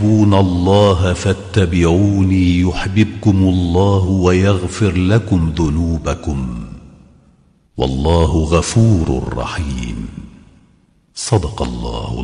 تحبون الله فاتبعوني يحببكم الله ويغفر لكم ذنوبكم والله غفور رحيم. صدق الله